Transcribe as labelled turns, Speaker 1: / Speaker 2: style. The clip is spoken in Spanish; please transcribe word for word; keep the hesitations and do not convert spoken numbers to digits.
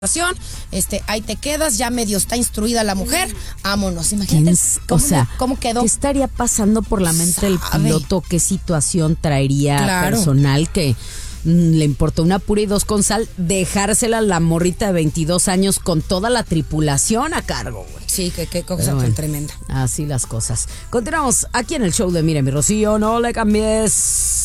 Speaker 1: Este, ahí te quedas, ya medio está instruida la mujer, vámonos, imagínate.
Speaker 2: O sea,
Speaker 1: ¿cómo quedó?
Speaker 2: ¿Qué estaría pasando por la mente del piloto? ¿Qué situación traería
Speaker 1: Claro.
Speaker 2: personal que mm, le importó una pura y dos con sal dejársela a la morrita de veintidós años con toda la tripulación a cargo, güey?
Speaker 1: Sí, que qué cosa
Speaker 2: bueno,
Speaker 1: tan tremenda.
Speaker 2: Así las cosas. Continuamos aquí en el show de Mire mi Rocío, no le cambies.